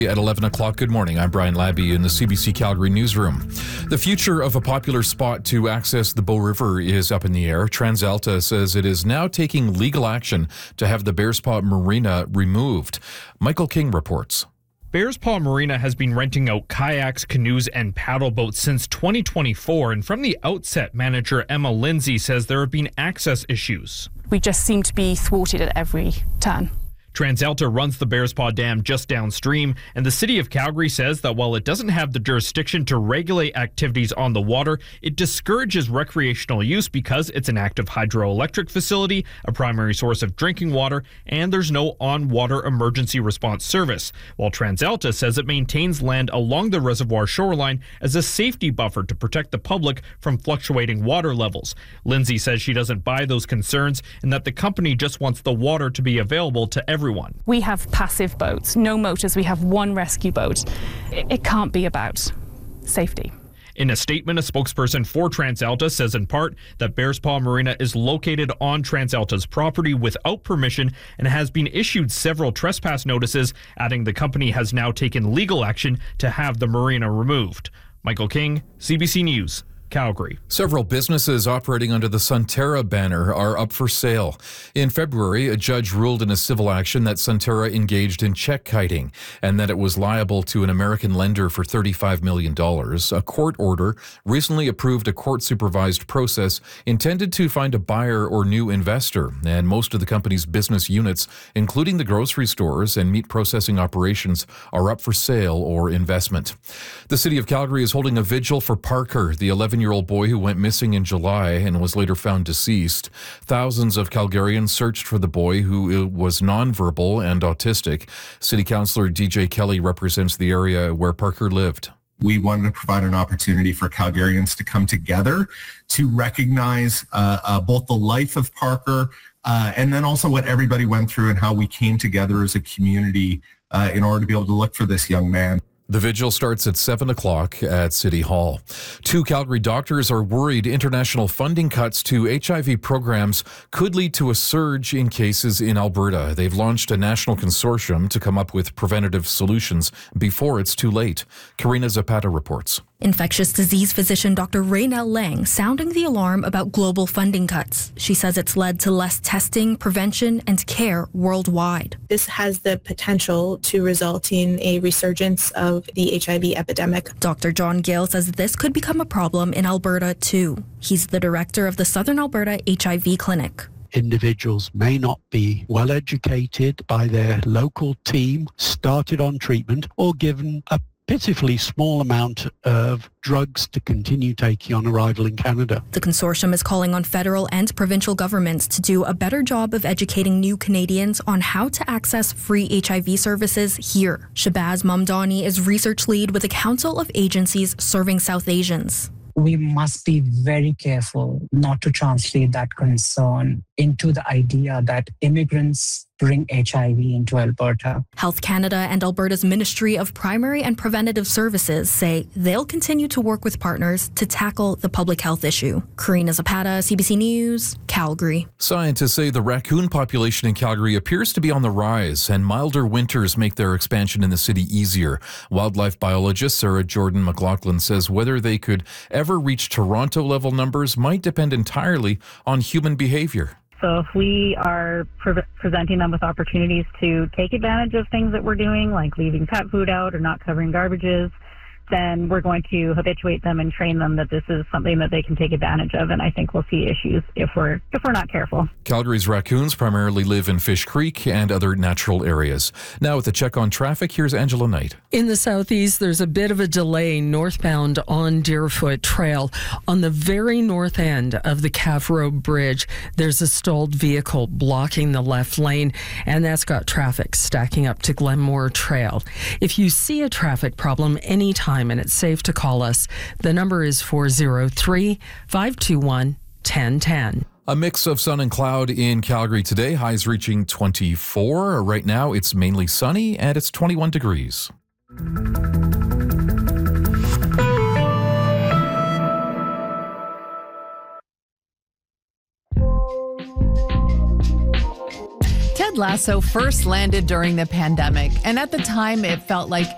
At 11 o'clock, good morning. I'm Brian Labby in the CBC Calgary newsroom. The future of a popular spot to access the Bow River is up in the air. TransAlta says it is now taking legal action to have the Bearspaw Marina removed. Michael King reports. Bearspaw Marina has been renting out kayaks, canoes, and paddle boats since 2024, and from the outset, manager Emma Lindsay says there have been access issues. We just seem to be thwarted at every turn. TransAlta runs the Bearspaw Dam just downstream, and the City of Calgary says that while it doesn't have the jurisdiction to regulate activities on the water, it discourages recreational use because it's an active hydroelectric facility, a primary source of drinking water, and there's no on-water emergency response service, while TransAlta says it maintains land along the reservoir shoreline as a safety buffer to protect the public from fluctuating water levels. Lindsay says she doesn't buy those concerns and that the company just wants the water to be available to everyone. We have passive boats, no motors. We have one rescue boat. It can't be about safety. In a statement, a spokesperson for TransAlta says in part that Bearspaw Marina is located on TransAlta's property without permission and has been issued several trespass notices, adding the company has now taken legal action to have the marina removed. Michael King, CBC News, Calgary. Several businesses operating under the Sunterra banner are up for sale. In February, a judge ruled in a civil action that Sunterra engaged in check kiting and that it was liable to an American lender for $35 million. A court order recently approved a court-supervised process intended to find a buyer or new investor, and most of the company's business units, including the grocery stores and meat processing operations, are up for sale or investment. The City of Calgary is holding a vigil for Parker, the 11-year-old boy who went missing in July and was later found deceased. Thousands of Calgarians searched for the boy, who was nonverbal and autistic. City Councillor DJ Kelly represents the area where Parker lived. We wanted to provide an opportunity for Calgarians to come together to recognize both the life of Parker and then also what everybody went through and how we came together as a community in order to be able to look for this young man. The vigil starts at 7 o'clock at City Hall. 2 Calgary doctors are worried international funding cuts to HIV programs could lead to a surge in cases in Alberta. They've launched a national consortium to come up with preventative solutions before it's too late. Karina Zapata reports. Infectious disease physician Dr. Raynell Lang sounding the alarm about global funding cuts. She says it's led to less testing, prevention, and care worldwide. This has the potential to result in a resurgence of the HIV epidemic. Dr. John Gale says this could become a problem in Alberta too. He's the director of the Southern Alberta HIV Clinic. Individuals may not be well educated by their local team, started on treatment, or given a pitifully small amount of drugs to continue taking on arrival in Canada. The consortium is calling on federal and provincial governments to do a better job of educating new Canadians on how to access free HIV services here. Shabazz Mamdani is research lead with the Council of Agencies Serving South Asians. We must be very careful not to translate that concern into the idea that immigrants bring HIV into Alberta. Health Canada and Alberta's Ministry of Primary and Preventative Services say they'll continue to work with partners to tackle the public health issue. Karina Zapata, CBC News, Calgary. Scientists say the raccoon population in Calgary appears to be on the rise, and milder winters make their expansion in the city easier. Wildlife biologist Sarah Jordan McLaughlin says whether they could ever reach Toronto-level numbers might depend entirely on human behavior. So if we are presenting them with opportunities to take advantage of things that we're doing, like leaving pet food out or not covering garbages, then we're going to habituate them and train them that this is something that they can take advantage of. And I think we'll see issues if we're not careful. Calgary's raccoons primarily live in Fish Creek and other natural areas. Now with a check on traffic, here's Angela Knight. In the southeast, there's a bit of a delay northbound on Deerfoot Trail. On the very north end of the Cavro Bridge, there's a stalled vehicle blocking the left lane, and that's got traffic stacking up to Glenmore Trail. If you see a traffic problem anytime and it's safe to call us, the number is 403-521-1010. A mix of sun and cloud in Calgary today, highs reaching 24. Right now it's mainly sunny and it's 21 degrees. Ted Lasso first landed during the pandemic, and at the time it felt like